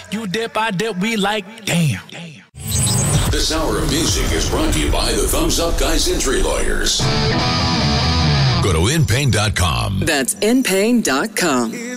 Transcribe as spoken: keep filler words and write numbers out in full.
You dip, I dip, we like, damn. This hour of music is brought to you by the Thumbs Up Guys Injury Lawyers. Go to in pain dot com. That's in pain dot com.